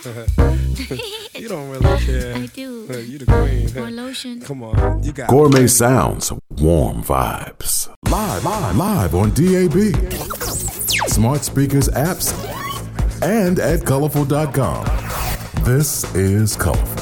You don't really care. I do. You the queen. More lotion. Come on, you got Gourmet plenty. sounds, warm vibes. Live on DAB. Smart speakers, apps, and at colorful.com. This is Colorful.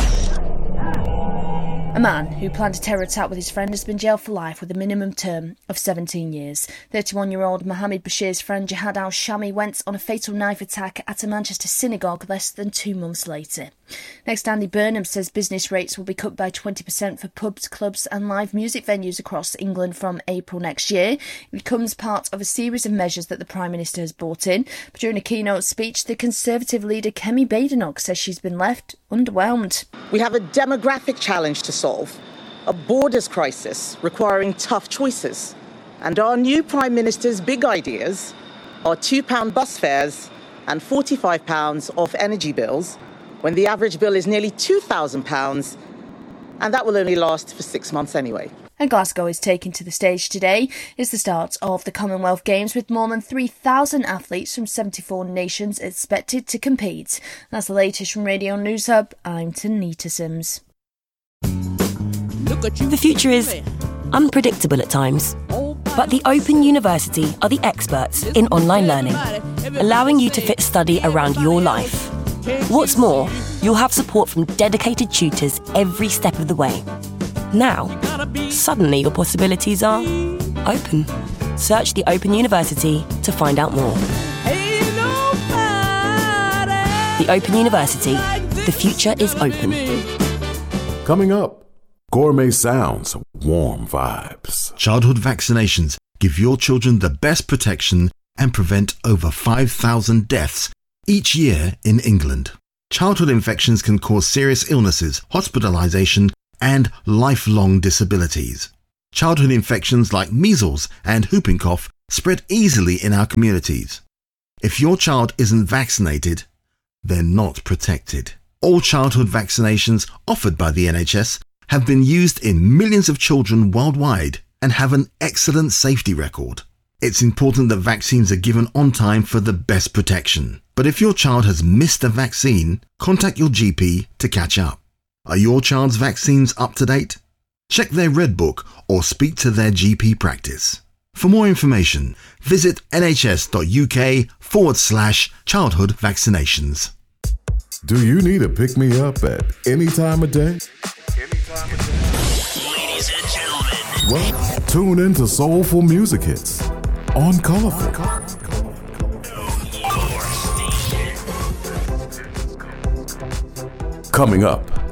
A man who planned a terror attack with his friend has been jailed for life with a minimum term of 17 years. 31-year-old Mohammed Bashir's friend Jihad al-Shami went on a fatal knife attack at a Manchester synagogue less than 2 months later. Next, Andy Burnham says business rates will be cut by 20% for pubs, clubs and live music venues across England from April next year. It becomes part of a series of measures that the Prime Minister has brought in. But during a keynote speech, the Conservative leader Kemi Badenoch says she's been left underwhelmed. We have a demographic challenge to solve, a borders crisis requiring tough choices. And our new Prime Minister's big ideas are £2 bus fares and £45 off energy bills, when the average bill is nearly £2,000, and that will only last for 6 months anyway. And Glasgow is taken to the stage today. It's the start of the Commonwealth Games with more than 3,000 athletes from 74 nations expected to compete. That's the latest from Radio News Hub. I'm Tanita Sims. The future is unpredictable at times, but the Open University are the experts in online learning, allowing you to fit study around your life. What's more, you'll have support from dedicated tutors every step of the way. Now, suddenly your possibilities are open. Search the Open University to find out more. The Open University. The future is open. Coming up, Gourmet sounds, warm vibes. Childhood vaccinations give your children the best protection and prevent over 5,000 deaths each year in England. Childhood infections can cause serious illnesses, hospitalisation, and lifelong disabilities. Childhood infections like measles and whooping cough spread easily in our communities. If your child isn't vaccinated, they're not protected. All childhood vaccinations offered by the NHS have been used in millions of children worldwide and have an excellent safety record. It's important that vaccines are given on time for the best protection. But if your child has missed a vaccine, contact your GP to catch up. Are your child's vaccines up to date? Check their Red Book or speak to their GP practice. For more information, visit nhs.uk/childhood vaccinations. Do you need a pick-me-up at any time of day? Ladies and gentlemen. Well, tune in to Soulful Music Hits on Colorful. Coming up,